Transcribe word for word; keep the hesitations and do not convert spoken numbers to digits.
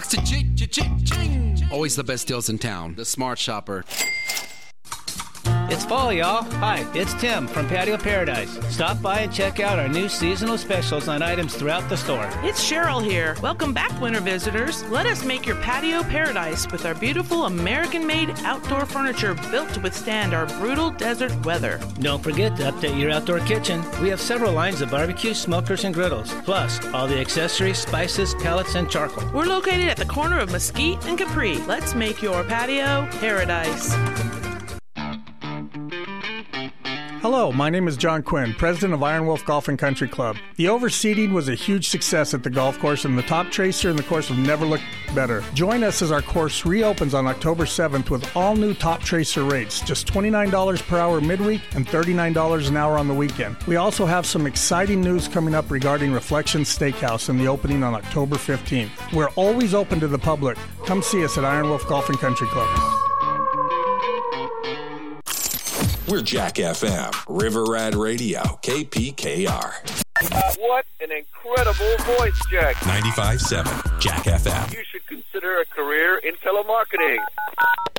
Cha-ching! Always the best deals in town. The Smart Shopper. It's fall, y'all. Hi, it's Tim from Patio Paradise. Stop by and check out our new seasonal specials on items throughout the store. It's Cheryl here. Welcome back, winter visitors. Let us make your patio paradise with our beautiful American-made outdoor furniture built to withstand our brutal desert weather. Don't forget to update your outdoor kitchen. We have several lines of barbecue, smokers, and griddles, plus all the accessories, spices, pellets, and charcoal. We're located at the corner of Mesquite and Capri. Let's make your patio paradise. Hello, my name is John Quinn, president of Iron Wolf Golf and Country Club. The overseeding was a huge success at the golf course, and the top tracer in the course have never looked better. Join us as our course reopens on October seventh with all new top tracer rates, just twenty-nine dollars per hour midweek and thirty-nine dollars an hour on the weekend. We also have some exciting news coming up regarding Reflection Steakhouse and the opening on October fifteenth. We're always open to the public. Come see us at Iron Wolf Golf and Country Club. We're Jack F M, River Rat Radio, K P K R. Uh, what an incredible voice, Jack. ninety-five point seven, Jack F M. You should consider a career in telemarketing.